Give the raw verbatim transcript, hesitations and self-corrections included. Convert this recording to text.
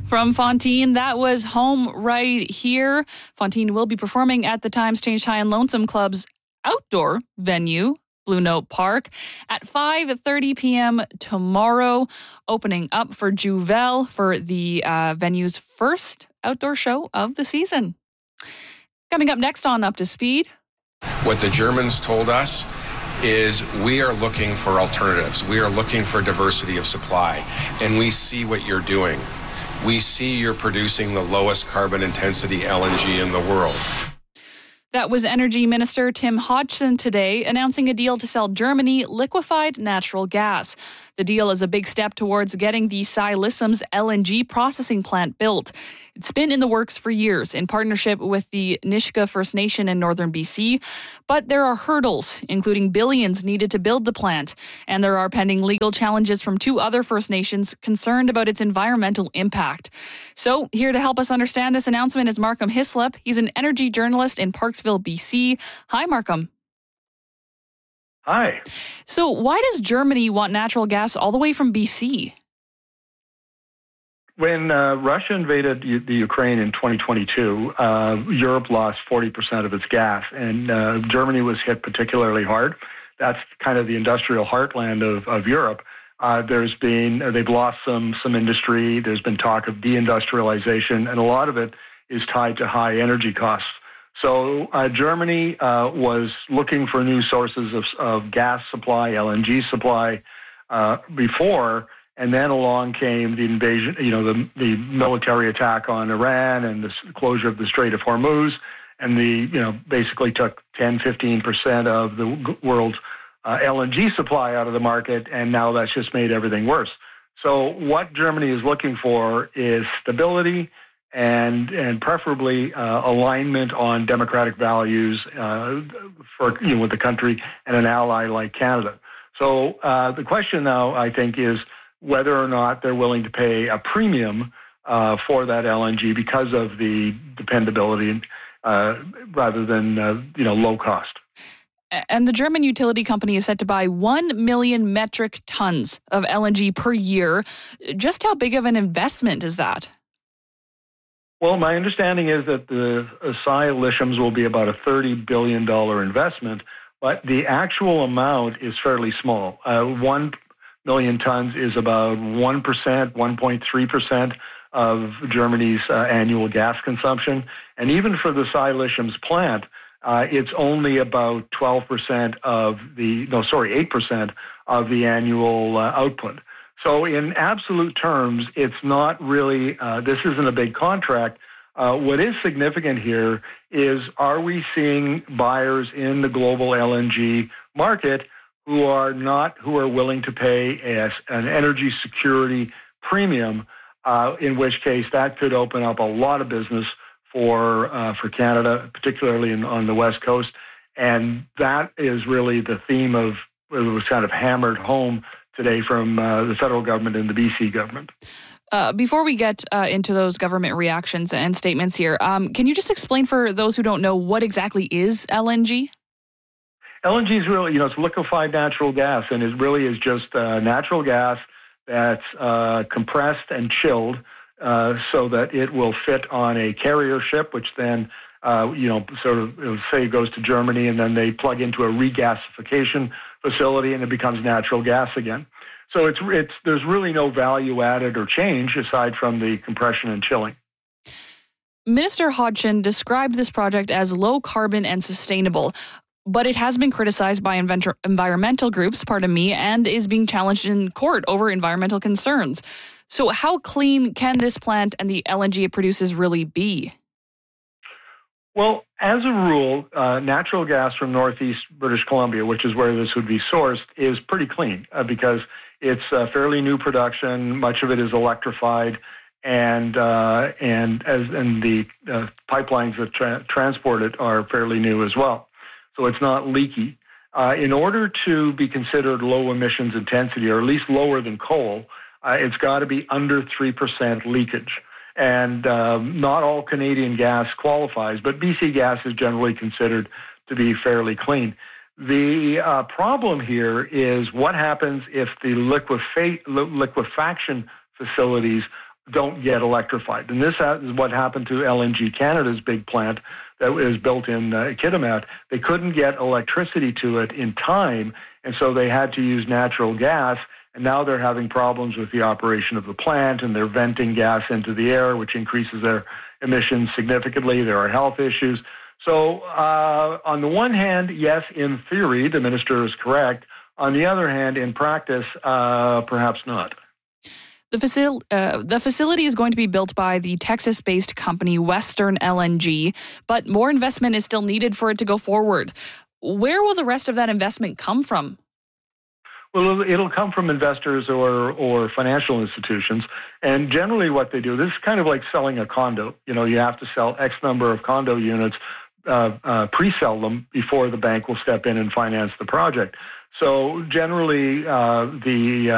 From Fontaine, that was Home Right Here. Fontaine will be performing at the Times Change High and Lonesome Club's outdoor venue, Blue Note Park, at five thirty p.m. tomorrow, opening up for Juvel for the uh, venue's first outdoor show of the season. Coming up next on Up to Speed. What the Germans told us is we are looking for alternatives. We are looking for diversity of supply, and we see what you're doing. We see you're producing the lowest carbon intensity L N G in the world. That was Energy Minister Tim Hodgson today announcing a deal to sell Germany liquefied natural gas. The deal is a big step towards getting the Ksi Lissum's L N G processing plant built. It's been in the works for years in partnership with the Nisga'a First Nation in northern B C, but there are hurdles, including billions needed to build the plant, and there are pending legal challenges from two other First Nations concerned about its environmental impact. So, here to help us understand this announcement is Markham Hislop. He's an energy journalist in Parksville, B C. Hi, Markham. Hi. So, why does Germany want natural gas all the way from B C? When uh, Russia invaded U- the Ukraine in twenty twenty-two, uh, Europe lost forty percent of its gas, and uh, Germany was hit particularly hard. That's kind of the industrial heartland of, of Europe. Uh, there's been, uh, they've lost some, some industry. There's been talk of deindustrialization, and a lot of it is tied to high energy costs. So uh, Germany uh, was looking for new sources of, of gas supply, L N G supply, uh, before. And then along came the invasion, you know, the, the military attack on Iran and the closure of the Strait of Hormuz, and the, you know, basically took ten, fifteen percent of the world's uh, L N G supply out of the market, and now that's just made everything worse. So what Germany is looking for is stability and and preferably uh, alignment on democratic values uh, for, you know, with the country and an ally like Canada. So uh, the question now, I think, is whether or not they're willing to pay a premium uh, for that L N G because of the dependability uh, rather than uh, you know low cost. And the German utility company is set to buy one million metric tons of L N G per year. Just how big of an investment is that? Well, my understanding is that the Ksi Lissums will be about a thirty billion dollars investment, but the actual amount is fairly small. Uh, one million tons is about one percent, one point three percent of Germany's uh, annual gas consumption. And even for the Ksi Lissums plant, uh, it's only about twelve percent of the, no, sorry, eight percent of the annual uh, output. So in absolute terms, it's not really, uh, this isn't a big contract. Uh, what is significant here is, are we seeing buyers in the global L N G market who are not, who are willing to pay as an energy security premium, uh, in which case that could open up a lot of business for uh, for Canada, particularly in, on the West Coast. And that is really the theme of, it was kind of hammered home today from uh, the federal government and the B C government. Uh, before we get uh, into those government reactions and statements here, um, can you just explain for those who don't know what exactly is L N G? L N G is really, you know, it's liquefied natural gas, and it really is just uh, natural gas that's uh, compressed and chilled uh, so that it will fit on a carrier ship, which then, uh, you know, sort of, say, goes to Germany, and then they plug into a regasification facility, and it becomes natural gas again. So it's it's there's really no value added or change aside from the compression and chilling. Minister Hodgson described this project as low carbon and sustainable, but it has been criticized by inventor- environmental groups, pardon me, and is being challenged in court over environmental concerns. So how clean can this plant and the L N G it produces really be? Well, as a rule, uh, natural gas from northeast British Columbia, which is where this would be sourced, is pretty clean uh, because it's uh, fairly new production. Much of it is electrified, and uh, and as and the uh, pipelines that tra- transport it are fairly new as well. So it's not leaky. Uh, in order to be considered low emissions intensity, or at least lower than coal, uh, it's got to be under three percent leakage. And um, not all Canadian gas qualifies, but B C gas is generally considered to be fairly clean. The uh, problem here is what happens if the liquefa- liquefaction facilities don't get electrified. And this is what happened to L N G Canada's big plant that was built in uh, Kitimat. They couldn't get electricity to it in time, and so they had to use natural gas. And now they're having problems with the operation of the plant, and they're venting gas into the air, which increases their emissions significantly. There are health issues. So uh, on the one hand, yes, in theory, the minister is correct. On the other hand, in practice, uh, perhaps not. The, facil- uh, the facility is going to be built by the Texas-based company Western L N G, but more investment is still needed for it to go forward. Where will the rest of that investment come from? Well, it'll come from investors or or financial institutions. And generally what they do, this is kind of like selling a condo. You know, you have to sell X number of condo units, uh, uh, pre-sell them before the bank will step in and finance the project. So generally, uh, the